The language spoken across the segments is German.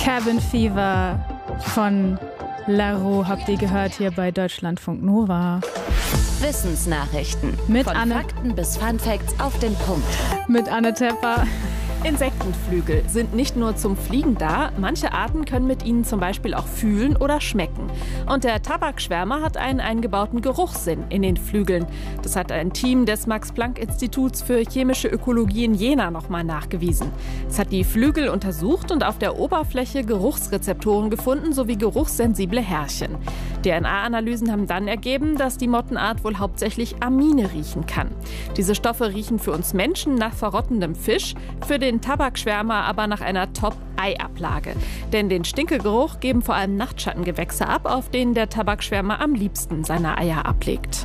Cabin Fever von Laro habt ihr gehört hier bei Deutschlandfunk Nova. Wissensnachrichten. Von Fakten bis Funfacts auf den Punkt. Mit Anne Tepper. Insektenflügel sind nicht nur zum Fliegen da, manche Arten können mit ihnen zum Beispiel auch fühlen oder schmecken. Und der Tabakschwärmer hat einen eingebauten Geruchssinn in den Flügeln. Das hat ein Team des Max-Planck-Instituts für chemische Ökologie in Jena nochmal nachgewiesen. Es hat die Flügel untersucht und auf der Oberfläche Geruchsrezeptoren gefunden sowie geruchssensible Härchen. DNA-Analysen haben dann ergeben, dass die Mottenart wohl hauptsächlich Amine riechen kann. Diese Stoffe riechen für uns Menschen nach verrottendem Fisch, für den Tabakschwärmer aber nach einer Top-Ei-Ablage. Denn den Stinkegeruch geben vor allem Nachtschattengewächse ab, auf denen der Tabakschwärmer am liebsten seine Eier ablegt.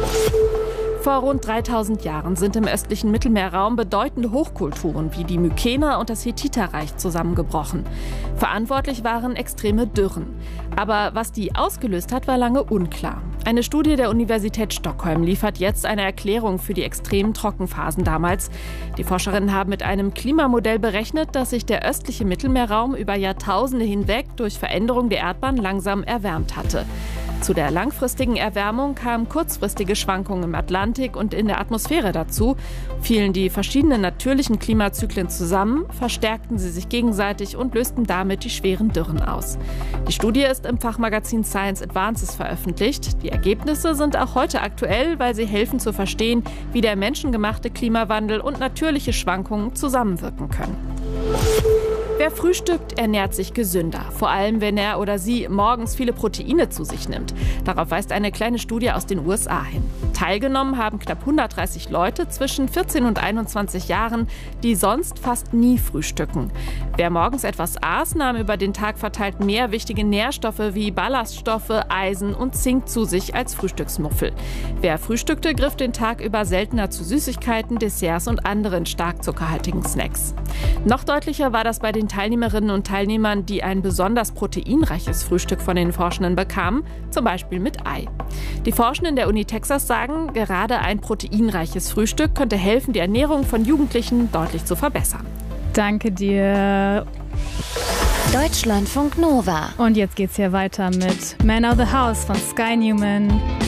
Vor rund 3000 Jahren sind im östlichen Mittelmeerraum bedeutende Hochkulturen wie die Mykener und das Hethiterreich zusammengebrochen. Verantwortlich waren extreme Dürren. Aber was die ausgelöst hat, war lange unklar. Eine Studie der Universität Stockholm liefert jetzt eine Erklärung für die extremen Trockenphasen damals. Die Forscherinnen haben mit einem Klimamodell berechnet, dass sich der östliche Mittelmeerraum über Jahrtausende hinweg durch Veränderung der Erdbahn langsam erwärmt hatte. Zu der langfristigen Erwärmung kamen kurzfristige Schwankungen im Atlantik und in der Atmosphäre dazu. Fielen die verschiedenen natürlichen Klimazyklen zusammen, verstärkten sie sich gegenseitig und lösten damit die schweren Dürren aus. Die Studie ist im Fachmagazin Science Advances veröffentlicht. Die Ergebnisse sind auch heute aktuell, weil sie helfen zu verstehen, wie der menschengemachte Klimawandel und natürliche Schwankungen zusammenwirken können. Wer frühstückt, ernährt sich gesünder. Vor allem, wenn er oder sie morgens viele Proteine zu sich nimmt. Darauf weist eine kleine Studie aus den USA hin. Teilgenommen haben knapp 130 Leute zwischen 14 und 21 Jahren, die sonst fast nie frühstücken. Wer morgens etwas aß, nahm über den Tag verteilt mehr wichtige Nährstoffe wie Ballaststoffe, Eisen und Zink zu sich als Frühstücksmuffel. Wer frühstückte, griff den Tag über seltener zu Süßigkeiten, Desserts und anderen stark zuckerhaltigen Snacks. Noch deutlicher war das bei den Teilnehmerinnen und Teilnehmern, die ein besonders proteinreiches Frühstück von den Forschenden bekamen, zum Beispiel mit Ei. Die Forschenden der Uni Texas sagen, gerade ein proteinreiches Frühstück könnte helfen, die Ernährung von Jugendlichen deutlich zu verbessern. Danke dir. Deutschlandfunk Nova. Und jetzt geht's hier weiter mit Man of the House von Sky Newman.